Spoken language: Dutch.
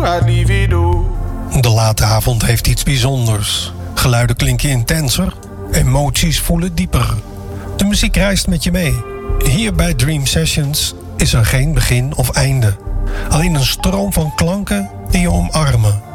I'd livido. De late avond heeft iets bijzonders. Geluiden klinken intenser, emoties voelen dieper. De muziek reist met je mee. Hier bij Dream Sessions is er geen begin of einde. Alleen een stroom van klanken die je omarmen.